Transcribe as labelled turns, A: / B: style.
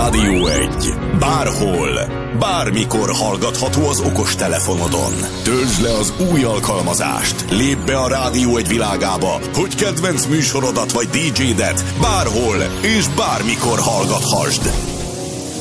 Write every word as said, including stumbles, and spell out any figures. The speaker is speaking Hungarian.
A: Rádió egy. Bárhol, bármikor hallgatható az okostelefonodon. Töltsd le az új alkalmazást. Lépj be a Rádió egy világába, hogy kedvenc műsorodat vagy dé dzsédet bárhol és bármikor hallgathasd.